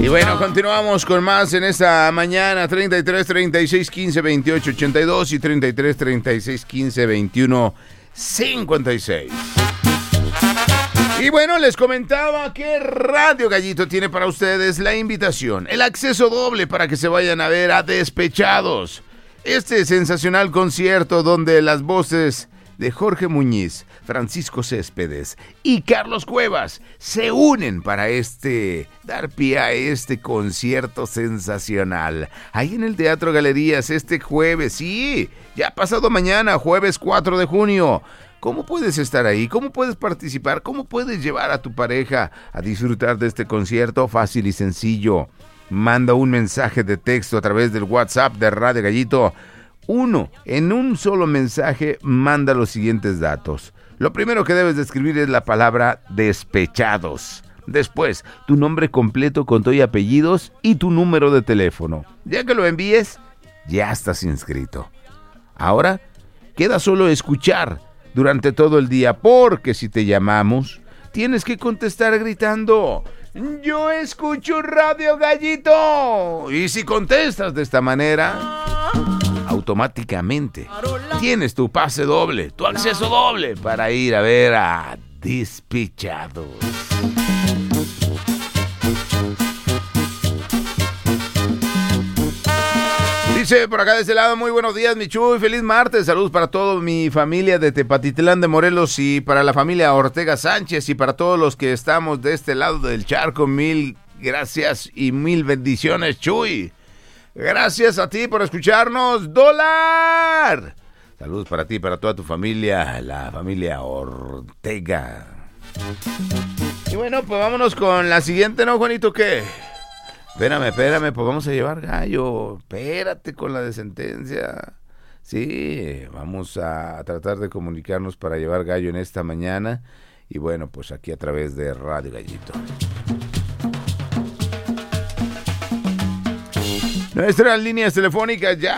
Y bueno, continuamos con más en esta mañana. 33 36 15 28 82 y 33 36 15 21 56. Y bueno, les comentaba que Radio Gallito tiene para ustedes la invitación, el acceso doble para que se vayan a ver a Despechados. Este sensacional concierto donde las voces de Jorge Muñiz, Francisco Céspedes y Carlos Cuevas se unen para dar pie a este concierto sensacional. Ahí en el Teatro Galerías este jueves, sí, ya pasado mañana, jueves 4 de junio. ¿Cómo puedes estar ahí? ¿Cómo puedes participar? ¿Cómo puedes llevar a tu pareja a disfrutar de este concierto? Fácil y sencillo. Manda un mensaje de texto a través del WhatsApp de Radio Gallito. En un solo mensaje manda los siguientes datos. Lo primero que debes de escribir es la palabra Despechados. Después, tu nombre completo con todo y apellidos y tu número de teléfono. Ya que lo envíes, ya estás inscrito. Ahora, queda solo escuchar durante todo el día, porque si te llamamos, tienes que contestar gritando: ¡yo escucho Radio Gallito! Y si contestas de esta manera, automáticamente tienes tu pase doble, tu acceso doble para ir a ver a Despechados. Dice por acá de este lado: muy buenos días, mi Chuy, feliz martes, saludos para toda mi familia de Tepatitlán de Morelos y para la familia Ortega Sánchez y para todos los que estamos de este lado del charco. Mil gracias y mil bendiciones, Chuy. Gracias a ti por escucharnos, ¡Dólar! Saludos para ti y para toda tu familia, la familia Ortega. Y bueno, pues vámonos con la siguiente, ¿no, Juanito? ¿Qué? Espérame, pues vamos a llevar gallo. Espérate con la de sentencia. Sí, vamos a tratar de comunicarnos para llevar gallo en esta mañana. Y bueno, pues aquí a través de Radio Gallito. Nuestras líneas telefónicas ya